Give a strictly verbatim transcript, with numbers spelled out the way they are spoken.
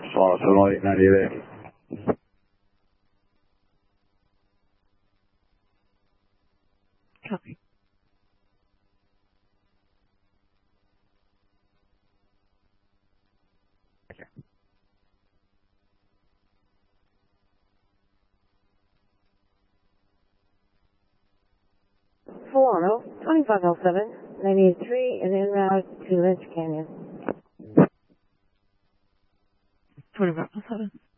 Solano seven eight ninety-eight. Copy. Solano, twenty-five oh seven, ninety-three, and en route to Lynch Canyon. twenty-five oh seven.